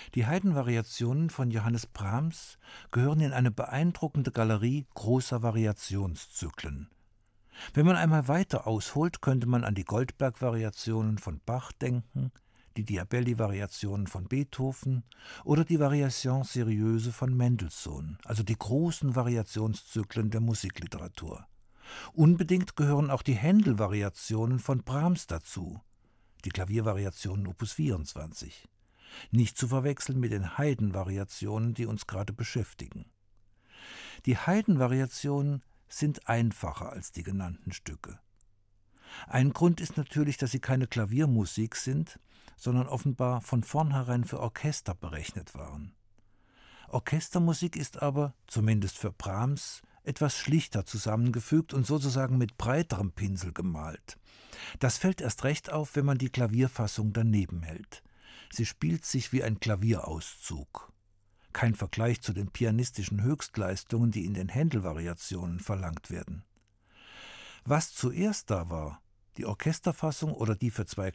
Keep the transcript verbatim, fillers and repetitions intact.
Die Haydn-Variationen von Johannes Brahms gehören in eine beeindruckende Galerie großer Variationszyklen. Wenn man einmal weiter ausholt, könnte man an die Goldberg-Variationen von Bach denken, die Diabelli-Variationen von Beethoven oder die Variation sérieuse von Mendelssohn, also die großen Variationszyklen der Musikliteratur. Unbedingt gehören auch die Händel-Variationen von Brahms dazu, die Klaviervariationen Opus vierundzwanzig. Nicht zu verwechseln mit den Haydn-Variationen, die uns gerade beschäftigen. Die Haydn-Variationen sind einfacher als die genannten Stücke. Ein Grund ist natürlich, dass sie keine Klaviermusik sind, sondern offenbar von vornherein für Orchester berechnet waren. Orchestermusik ist aber, zumindest für Brahms, etwas schlichter zusammengefügt und sozusagen mit breiterem Pinsel gemalt. Das fällt erst recht auf, wenn man die Klavierfassung daneben hält. Sie spielt sich wie ein Klavierauszug. Kein Vergleich zu den pianistischen Höchstleistungen, die in den Händel-Variationen verlangt werden. Was zuerst da war, die Orchesterfassung oder die für zwei